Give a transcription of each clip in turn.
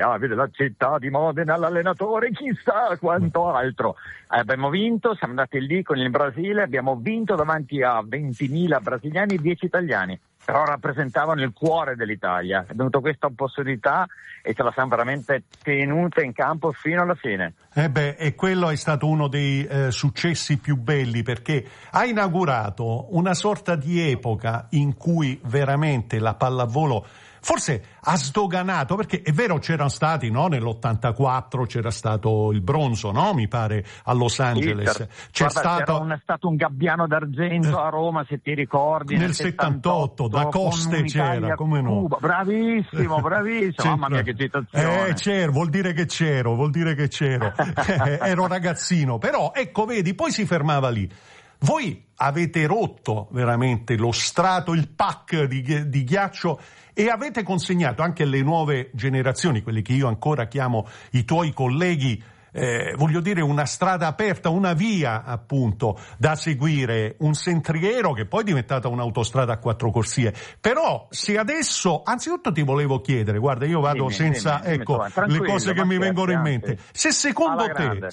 vede la città di Modena, l'allenatore, chissà quanto altro. Abbiamo vinto, siamo andati lì con il Brasile, abbiamo vinto davanti a 20.000 brasiliani e 10 italiani, però rappresentavano il cuore dell'Italia. È venuta questa possibilità e ce la siamo veramente tenuta in campo fino alla fine. E quello è stato uno dei successi più belli, perché ha inaugurato una sorta di epoca in cui veramente la pallavolo forse ha sdoganato, perché è vero, c'erano stati, no, nell'84 c'era stato il bronzo, no, mi pare, a Los Angeles. C'era stato un gabbiano d'argento a Roma, se ti ricordi, nel 78 da Coste c'era, come no. Bravissimo, mamma mia che citazione. Vuol dire che c'ero ero ragazzino, però ecco, vedi, poi si fermava lì. Voi avete rotto veramente lo strato, il pack di ghiaccio, e avete consegnato anche alle nuove generazioni, quelli che io ancora chiamo i tuoi colleghi, voglio dire, una strada aperta, una via appunto da seguire, un sentriero che poi è diventata un'autostrada a 4 corsie. Però se adesso, anzitutto ti volevo chiedere, guarda, io vado dimmi, le cose che mi vengono in mente. Se secondo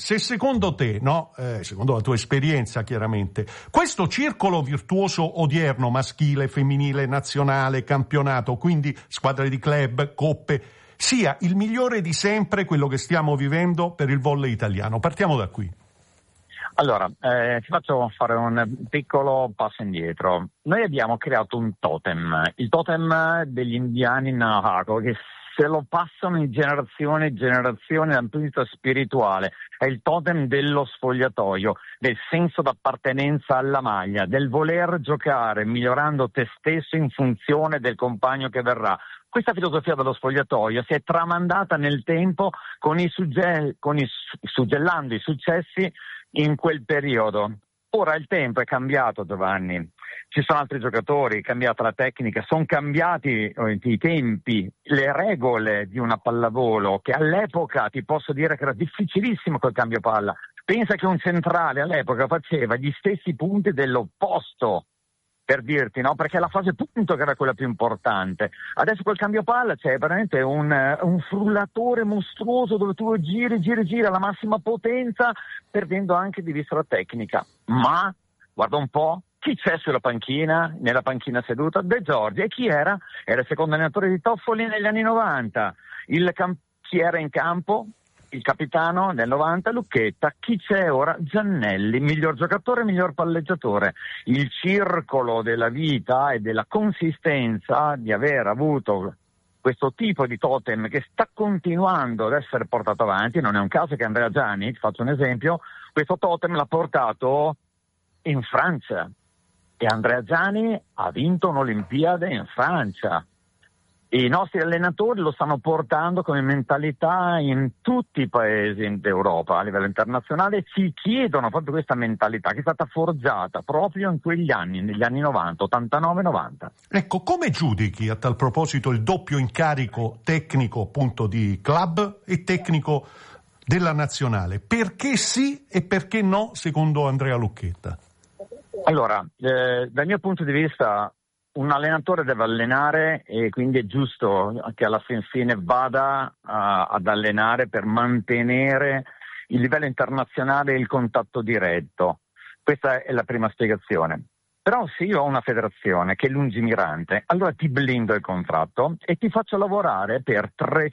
te, no, secondo la tua esperienza chiaramente, questo circolo virtuoso odierno, maschile, femminile, nazionale, campionato, quindi squadre di club, coppe, sia il migliore di sempre, quello che stiamo vivendo per il volley italiano. Partiamo da qui. Allora, ti faccio fare un piccolo passo indietro. Noi abbiamo creato un totem, il totem degli indiani Navajo, che se lo passano in generazione dal punto di vista spirituale. È il totem dello sfogliatoio, del senso d'appartenenza alla maglia, del voler giocare migliorando te stesso in funzione del compagno che verrà. Questa filosofia dello sfogliatoio si è tramandata nel tempo suggellando i successi in quel periodo. Ora il tempo è cambiato, Giovanni. Ci sono altri giocatori, è cambiata la tecnica, sono cambiati i tempi, le regole di una pallavolo, che all'epoca ti posso dire che era difficilissimo col cambio palla. Pensa che un centrale all'epoca faceva gli stessi punti dell'opposto, per dirti, no? Perché la fase punto che era quella più importante. Adesso col cambio palla c'è veramente un frullatore mostruoso dove tu giri alla massima potenza, perdendo anche di vista la tecnica. Ma, guarda un po', chi c'è sulla panchina, nella panchina seduta? De Giorgi. E chi era? Era il secondo allenatore di Toffoli negli anni 90. Chi era in campo? Il capitano nel 90, Lucchetta. Chi c'è ora? Giannelli, miglior giocatore, miglior palleggiatore. Il circolo della vita e della consistenza di aver avuto questo tipo di totem che sta continuando ad essere portato avanti. Non è un caso che Andrea Gianni, ti faccio un esempio, questo totem l'ha portato in Francia, e Andrea Gianni ha vinto un'Olimpiade in Francia. I nostri allenatori lo stanno portando come mentalità in tutti i paesi d'Europa a livello internazionale, ci chiedono proprio questa mentalità che è stata forgiata proprio in quegli anni, negli anni 90, 89-90. Ecco, come giudichi a tal proposito il doppio incarico tecnico appunto di club e tecnico della nazionale? Perché sì e perché no, secondo Andrea Lucchetta? Allora, dal mio punto di vista, un allenatore deve allenare e quindi è giusto che alla fine vada ad allenare per mantenere il livello internazionale e il contatto diretto. Questa è la prima spiegazione. Però se io ho una federazione che è lungimirante, allora ti blindo il contratto e ti faccio lavorare per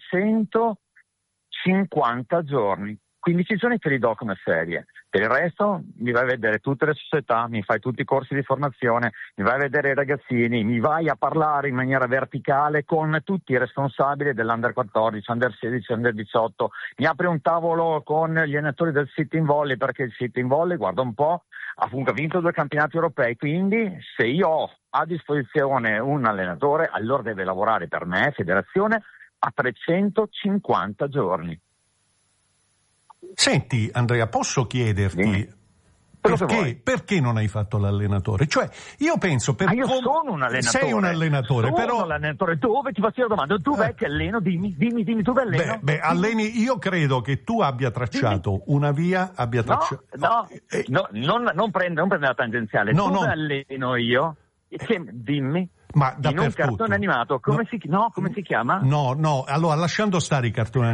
350 giorni. 15 giorni te li do come serie. Per il resto mi vai a vedere tutte le società, mi fai tutti i corsi di formazione, mi vai a vedere i ragazzini, mi vai a parlare in maniera verticale con tutti i responsabili dell'Under 14, Under 16, Under 18, mi apri un tavolo con gli allenatori del sitting volley, perché il sitting volley, guarda un po', ha vinto 2 campionati europei, quindi se io ho a disposizione un allenatore, allora deve lavorare per me, federazione, a 350 giorni. Senti Andrea, posso chiederti perché non hai fatto l'allenatore? Cioè, io penso io sono un allenatore. Sei un allenatore, sono un allenatore. Dove ti faccio la domanda? Dov'è che alleno? Dimmi, dove alleno? Alleni, io credo che tu abbia tracciato una via, non prende la tangenziale. Dove alleno io? Dimmi. Ma in un cartone animato, come si chiama? No, allora lasciando stare i cartoni